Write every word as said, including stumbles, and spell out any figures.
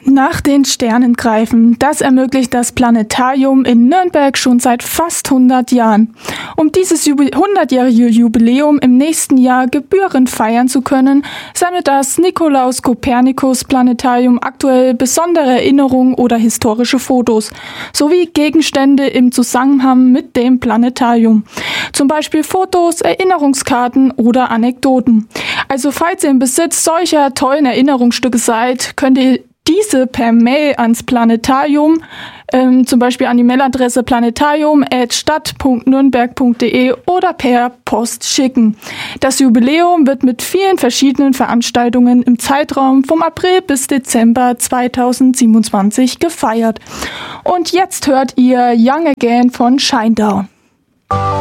Nach den Sternen greifen, das ermöglicht das Planetarium in Nürnberg schon seit fast hundert Jahren. Um dieses hundertjährige Jubiläum im nächsten Jahr gebührend feiern zu können, sammelt das Nikolaus Kopernikus Planetarium aktuell besondere Erinnerungen oder historische Fotos, sowie Gegenstände im Zusammenhang mit dem Planetarium. Zum Beispiel Fotos, Erinnerungskarten oder Anekdoten. Also falls ihr im Besitz solcher tollen Erinnerungsstücke seid, könnt ihr diese per Mail ans Planetarium, ähm, zum Beispiel an die Mailadresse planetarium at stadt punkt nürnberg punkt de oder per Post schicken. Das Jubiläum wird mit vielen verschiedenen Veranstaltungen im Zeitraum vom April bis Dezember zweitausendsiebenundzwanzig gefeiert. Und jetzt hört ihr Young Again von Shinedown.